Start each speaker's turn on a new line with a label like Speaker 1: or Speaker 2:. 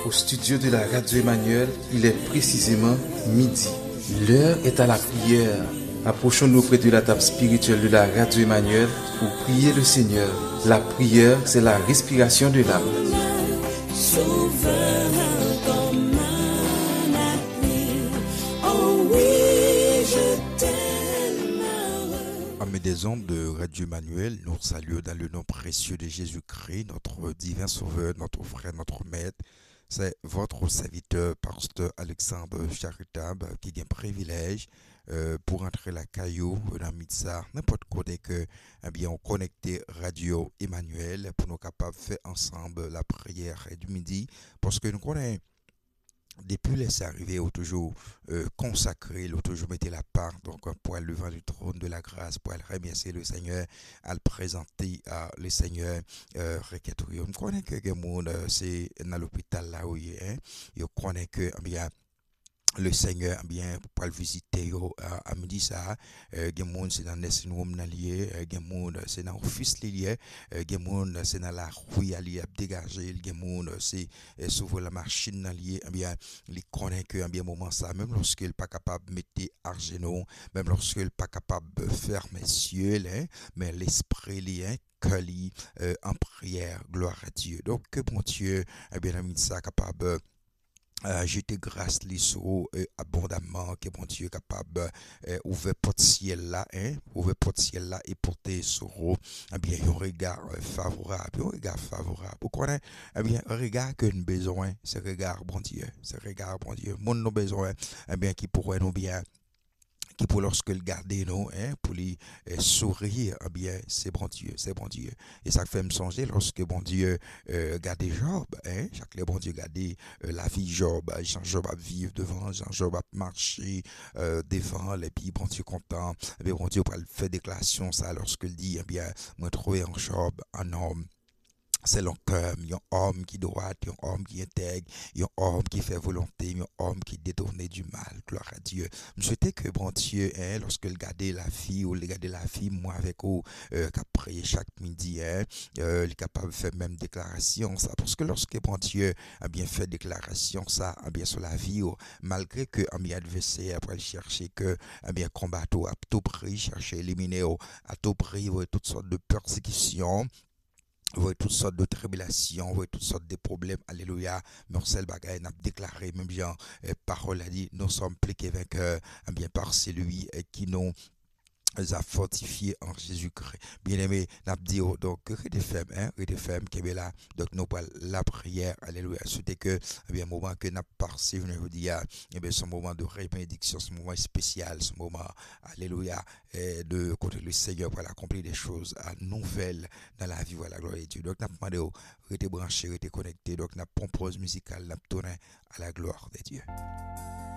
Speaker 1: au studio de la radio Emmanuel. Il est précisément midi. L'heure est à la prière. Approchons-nous près de la table spirituelle de la radio Emmanuel pour prier le Seigneur. La prière, c'est la respiration de l'âme.
Speaker 2: Amis des ondes de Radio Emmanuel, nous saluons dans le nom précieux de Jésus-Christ, notre divin sauveur, notre frère, notre maître. C'est votre serviteur, pasteur Alexandre Charitable, qui a un privilège pour entrer la caillou dans Mitsa, n'importe côté que, eh bien, on connecte Radio Emmanuel pour nous capables de faire ensemble la prière du midi, parce que nous connaissons. Depuis les arrivées, au toujours consacré, au toujours mettre la part donc pour le vent du trône de la grâce, pour remercier le Seigneur, à le présenter à le Seigneur requêtorium. Je connais que le monde c'est dans l'hôpital là où il est, je connais que bien le Seigneur bien pour le visiter à midi ça gen monde c'est dans nursing home nan lié gen monde c'est dans office lié gen monde c'est dans la rue lié dégager gen monde c'est s'ouvre la machine nan lié bien il connaît que bien moment ça même lorsqu'il pas capable mettre argent même lorsqu'il pas capable faire messieurs mais l'esprit lié que en prière gloire à Dieu donc que bon Dieu bien ami ça capable jeter grâce l'issue abondamment que mon Dieu est capable ouvrir porte ciel là ouvrir porte ciel là et porter sur eux bien un regard favorable vous connaissez bien un regard que nous besoin c'est regard bon Dieu mon nous besoin bien qui pourrait nous bien qui pour lorsque le garder nous pour lui sourire bien c'est bon Dieu et ça fait me songer lorsque bon Dieu garder Job chaque bon Dieu garder la vie Job Jean Job a vivre devant Jean Job a marcher devant et puis bon Dieu content et bon Dieu pour faire déclaration ça lorsque il dit bien moi trouver en Job un homme c'est cœur, un homme qui doit, un homme qui intègre, un homme qui fait volonté, un homme qui détourne du mal. Gloire à Dieu. Je souhaitais que bon Dieu, lorsque le garder la fille ou le garder la fille, moi avec vous, qu'après chaque midi, il est capable de faire même déclaration, ça. Parce que lorsque bon Dieu a bien fait déclaration, ça, a bien sur la vie, malgré que un bien adversaire après chercher que, a bien combattre à tout prix, chercher à éliminer à tout prix, toutes sortes de persécutions. Vous voyez toutes sortes de tribulations, vous voyez toutes sortes de problèmes. Alléluia. Marcel Bagay n'a déclaré, même bien, parole a dit, nous sommes plus que vainqueurs, bien par celui qui nous a fortifié en Jésus-Christ. Bien-aimé, n'a dit donc rete femme qui est là donc nous parlons la prière alléluia c'était que bien moment que n'a passé je vous dis et bien ce moment de bénédiction ce moment spécial ce moment alléluia de côté le Seigneur pour accomplir des choses nouvelles dans la vie voilà gloire de Dieu donc n'a demandé rete branché rete connecté donc n'a pause musicale n'a tourné à la gloire de Dieu.